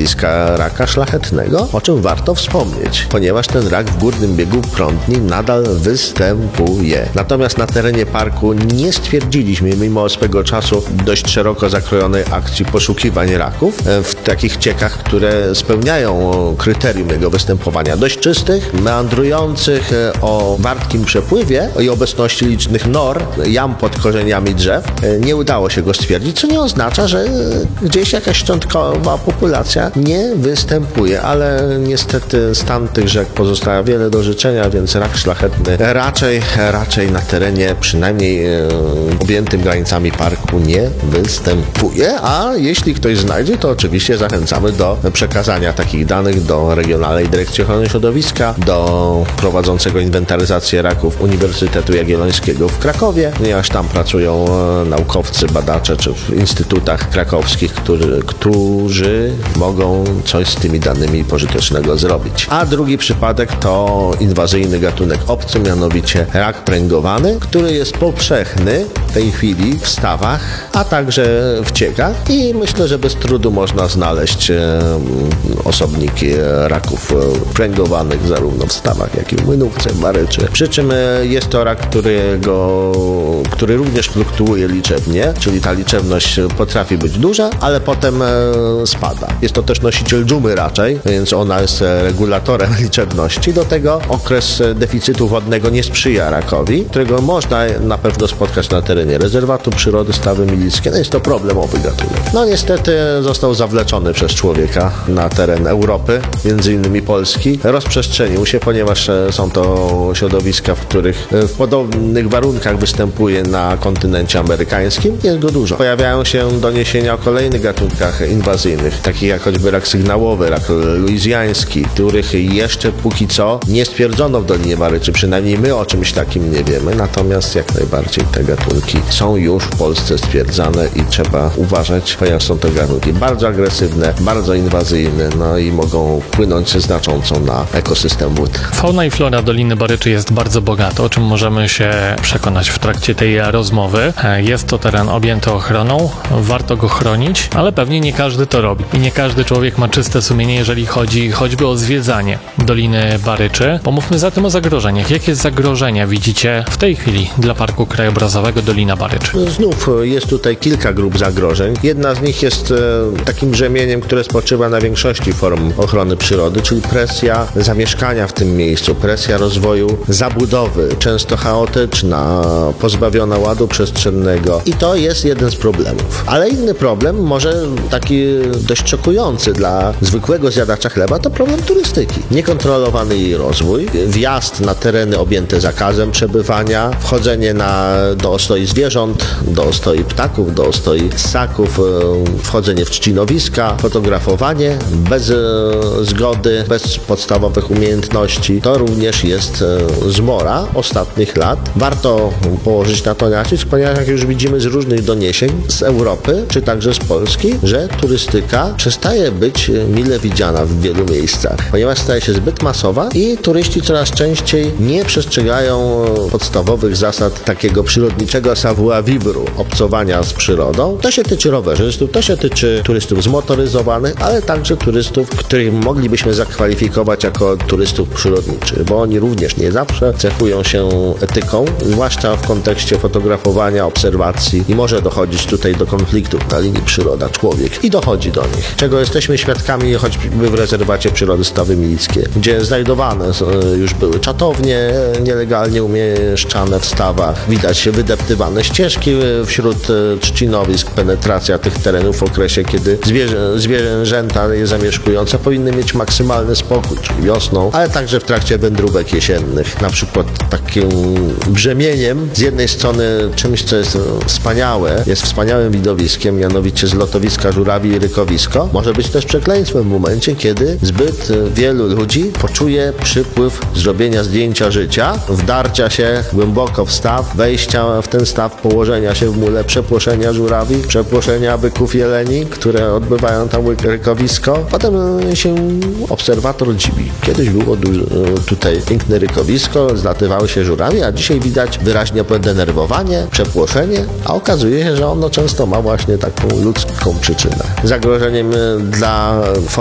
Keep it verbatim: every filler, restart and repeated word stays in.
zjawiska raka szlachetnego, o czym warto wspomnieć, ponieważ ten rak w górnym biegu prądni nadal występuje. Natomiast na terenie parku nie stwierdziliśmy, mimo swego czasu dość szeroko zakrojonej akcji poszukiwań raków, w takich ciekach, które spełniają kryterium jego występowania, dość czystych, meandrujących, o wartkim przepływie i obecności licznych nor, jam pod korzeniami drzew. Nie udało się go stwierdzić, co nie oznacza, że gdzieś jakaś szczątkowa populacja nie występuje, ale niestety stan tych rzek pozostawia wiele do życzenia, więc rak szlachetny raczej, raczej na terenie przynajmniej e, objętym granicami parku nie występuje, a jeśli ktoś znajdzie, to oczywiście zachęcamy do przekazania takich danych do Regionalnej Dyrekcji Ochrony Środowiska, do prowadzącego inwentaryzację raków Uniwersytetu Jagiellońskiego w Krakowie, ponieważ tam pracują naukowcy, badacze czy w instytutach krakowskich, którzy, którzy mogą coś z tymi danymi pożytecznego zrobić. A drugi przypadek to inwazyjny gatunek obcy, mianowicie rak pręgowany, który jest powszechny w tej chwili w stawach, a także w ciekach i myślę, że bez trudu można znaleźć e, osobniki raków pręgowanych zarówno w stawach, jak i w młynówce, w baryczy. Przy czym e, jest to rak, którego, który również fluktuuje liczebnie, czyli ta liczebność potrafi być duża, ale potem e, spada. Jest to też nosiciel dżumy raczej, więc ona jest regulatorem liczebności. Do tego okres deficytu wodnego nie sprzyja rakowi, którego można na pewno spotkać na terenie rezerwatu przyrody Stawy Milickie. No jest to problemowy gatunek. No niestety został zawleczony przez człowieka na teren Europy, między innymi Polski. Rozprzestrzenił się, ponieważ są to środowiska, w których w podobnych warunkach występuje na kontynencie amerykańskim. Jest go dużo. Pojawiają się doniesienia o kolejnych gatunkach inwazyjnych, takich jak choćby rak sygnałowy, rak luizjański, których jeszcze póki co nie stwierdzono w Dolinie Baryczy, przynajmniej my o czymś takim nie wiemy, natomiast jak najbardziej te gatunki są już w Polsce stwierdzane i trzeba uważać, ponieważ są to gatunki bardzo agresywne, bardzo inwazyjne, no i mogą wpłynąć znacząco na ekosystem wód. Fauna i flora Doliny Baryczy jest bardzo bogata, o czym możemy się przekonać w trakcie tej rozmowy. Jest to teren objęty ochroną, warto go chronić, ale pewnie nie każdy to robi i nie każdy człowiek ma czyste sumienie, jeżeli chodzi choćby o zwiedzanie Doliny Baryczy. Pomówmy zatem o zagrożeniach. Jakie zagrożenia widzicie w tej chwili dla Parku Krajobrazowego Dolina Baryczy? Znów jest tutaj kilka grup zagrożeń. Jedna z nich jest e, takim brzemieniem, które spoczywa na większości form ochrony przyrody, czyli presja zamieszkania w tym miejscu, presja rozwoju zabudowy, często chaotyczna, pozbawiona ładu przestrzennego i to jest jeden z problemów. Ale inny problem, może taki dość szokujący dla zwykłego zjadacza chleba, to problem turystyki. Niekontrolowany jej rozwój, wjazd na tereny objęte zakazem przebywania, wchodzenie na, do ostoi zwierząt, do ostoi ptaków, do ostoi ssaków, wchodzenie w trzcinowiska, fotografowanie bez e, zgody, bez podstawowych umiejętności. To również jest e, zmora ostatnich lat. Warto położyć na to nacisk, ponieważ jak już widzimy z różnych doniesień z Europy, czy także z Polski, że turystyka przestaje być mile widziana w wielu miejscach, ponieważ staje się zbyt masowa i turyści coraz częściej nie przestrzegają podstawowych zasad takiego przyrodniczego savoir vivre, obcowania z przyrodą. To się tyczy rowerzystów, to się tyczy turystów zmotoryzowanych, ale także turystów, których moglibyśmy zakwalifikować jako turystów przyrodniczych, bo oni również nie zawsze cechują się etyką, zwłaszcza w kontekście fotografowania, obserwacji i może dochodzić tutaj do konfliktów na linii przyroda-człowiek i dochodzi do nich, czego jesteśmy świadkami choćby w rezerwacie przyrody Stawy Milickie, gdzie znajdowane już były czatownie nielegalnie umieszczane w stawach, widać wydeptywane ścieżki wśród trzcinowisk, penetracja tych terenów w okresie, kiedy zwierzę, zwierzęta je zamieszkujące powinny mieć maksymalny spokój, czyli wiosną, ale także w trakcie wędrówek jesiennych. Na przykład takim brzemieniem, z jednej strony czymś, co jest wspaniałe, jest wspaniałym widowiskiem, mianowicie z lotowiska żurawi i rykowisko, może być też przekleństwem w momencie, kiedy zbyt wielu ludzi poczuje przypływ zrobienia zdjęcia życia, wdarcia się głęboko w staw, wejścia w ten staw, położenia się w mule, przepłoszenia żurawi, przepłoszenia byków jeleni, które odbywają tam rykowisko. Potem się obserwator dziwi. Kiedyś było duże, tutaj piękne rykowisko, zlatywały się żurawie, a dzisiaj widać wyraźnie podenerwowanie, przepłoszenie, a okazuje się, że ono często ma właśnie taką ludzką przyczynę. Zagrożeniem dla